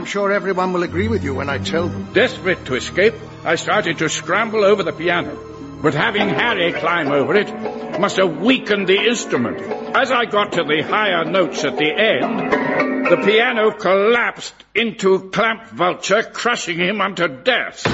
I'm sure everyone will agree with you when I tell them. Desperate to escape, I started to scramble over the piano. But having Harry climb over it must have weakened the instrument. As I got to the higher notes at the end, the piano collapsed into Clamp Vulture, crushing him unto death.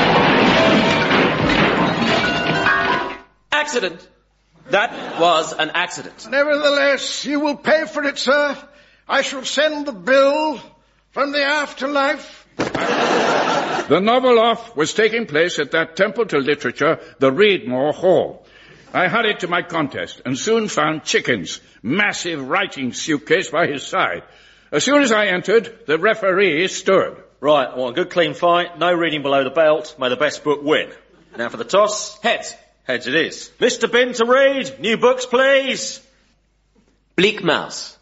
Accident. That was an accident. Nevertheless, you will pay for it, sir. I shall send the bill from the afterlife. The novel-off was taking place at that temple to literature, the Readmore Hall. I hurried to my contest and soon found Chickens' massive writing suitcase by his side. As soon as I entered, the referee stood. Right, I want a good clean fight, no reading below the belt, may the best book win. Now for the toss. Heads. Heads it is. Mr. Bin to read. New books, please. Bleak Mouse.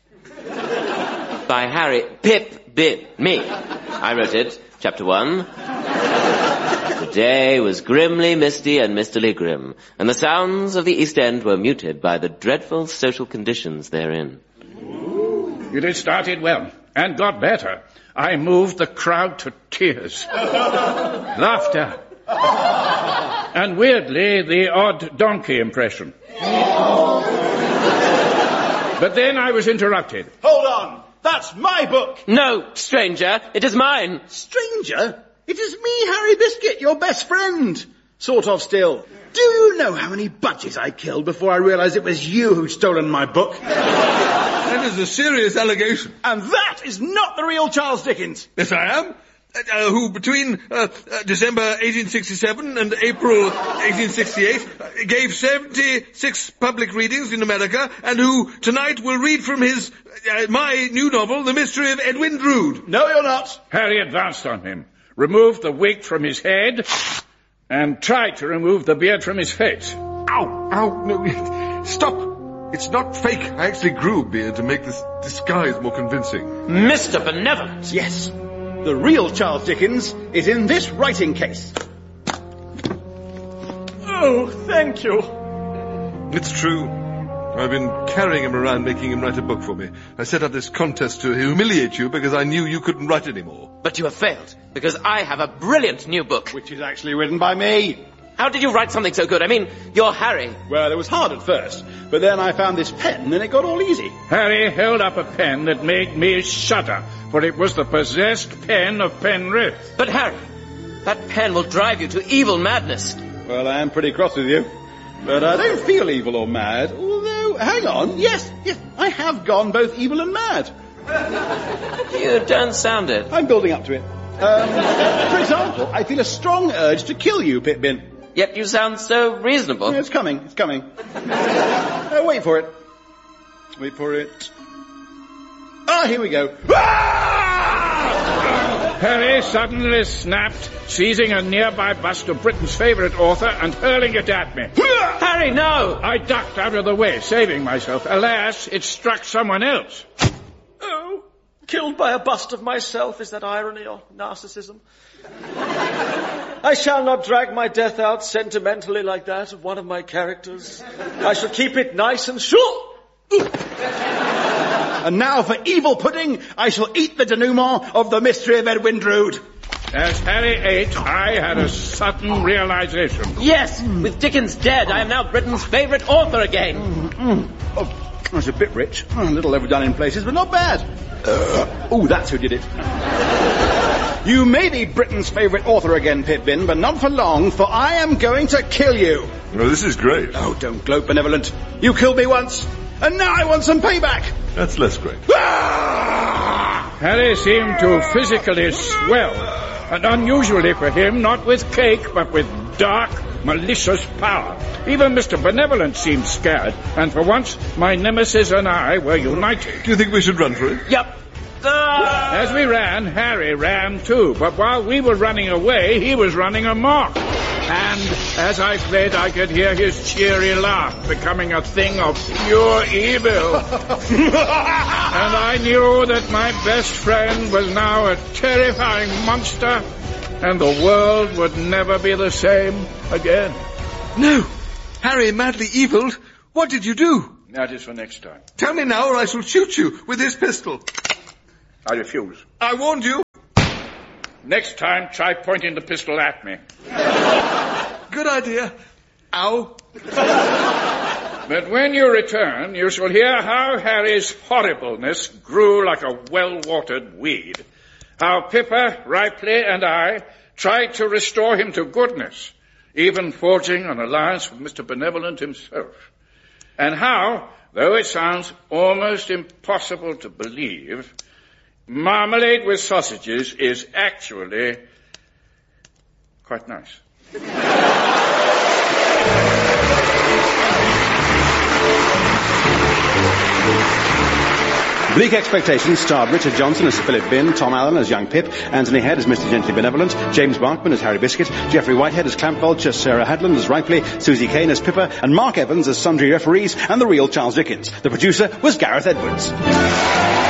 By Harry Pip Bin. Me. I wrote it. Chapter 1. The day was grimly misty and mistily grim, and the sounds of the East End were muted by the dreadful social conditions therein. It had started well, and got better. I moved the crowd to tears. Laughter. And weirdly, the odd donkey impression. But then I was interrupted. Hold on! That's my book! No, stranger, it is mine. Stranger? It is me, Harry Biscuit, your best friend. Sort of still. Do you know how many budgies I killed before I realised it was you who'd stolen my book? That is a serious allegation. And that is not the real Charles Dickens. Yes, I am. Who between December 1867 and April 1868 gave 76 public readings in America, and who tonight will read from his my new novel, The Mystery of Edwin Drood. No, you're not. Harry advanced on him, removed the wig from his head, and tried to remove the beard from his face. Ow! Ow! No, stop! It's not fake. I actually grew a beard to make this disguise more convincing. Mr. Benevolent. Yes. The real Charles Dickens is in this writing case. Oh, thank you. It's true. I've been carrying him around, making him write a book for me. I set up this contest to humiliate you because I knew you couldn't write anymore. But you have failed, because I have a brilliant new book. Which is actually written by me. How did you write something so good? I mean, you're Harry. Well, it was hard at first, but then I found this pen and it got all easy. Harry held up a pen that made me shudder, for it was the possessed pen of Penrith. But Harry, that pen will drive you to evil madness. Well, I am pretty cross with you, but I don't feel evil or mad, although, hang on, yes, I have gone both evil and mad. You don't sound it. I'm building up to it. For example, I feel a strong urge to kill you, Pip-Bin. Yet you sound so reasonable. It's coming. Wait for it. Here we go. Harry suddenly snapped, seizing a nearby bust of Britain's favourite author and hurling it at me. Harry, no! I ducked out of the way, saving myself. Alas, it struck someone else. Oh, killed by a bust of myself. Is that irony or narcissism? I shall not drag my death out sentimentally like that of one of my characters. I shall keep it nice and short. And now for evil pudding, I shall eat the denouement of The Mystery of Edwin Drood. As Harry ate, I had a sudden realization. Yes, with Dickens dead, I am now Britain's favourite author again. Oh, that's a bit rich. A little overdone in places, but not bad. That's who did it. You may be Britain's favourite author again, Pip-Bin, but not for long, for I am going to kill you. Oh, this is great. Oh, don't gloat, Benevolent. You killed me once, and now I want some payback. That's less great. Harry seemed to physically swell, and unusually for him, not with cake, but with dark, malicious power. Even Mr. Benevolent seemed scared, and for once, my nemesis and I were united. Do you think we should run for it? Yep. As we ran, Harry ran too, but while we were running away, he was running amok. And as I fled, I could hear his cheery laugh becoming a thing of pure evil. And I knew that my best friend was now a terrifying monster, and the world would never be the same again. No! Harry, madly evil, what did you do? That is for next time. Tell me now or I shall shoot you with this pistol. I refuse. I warned you. Next time, try pointing the pistol at me. Good idea. Ow. But when you return, you shall hear how Harry's horribleness grew like a well-watered weed. How Pippa, Ripley, and I tried to restore him to goodness, even forging an alliance with Mr. Benevolent himself. And how, though it sounds almost impossible to believe, marmalade with sausages is actually quite nice. Bleak Expectations starred Richard Johnson as Philip Binn, Tom Allen as young Pip, Anthony Head as Mr. Gently Benevolent, James Barkman as Harry Biscuit, Geoffrey Whitehead as Clamp Vulture, Sarah Hadland as Ripley, Susie Kane as Pippa, and Mark Evans as sundry referees, and the real Charles Dickens. The producer was Gareth Edwards.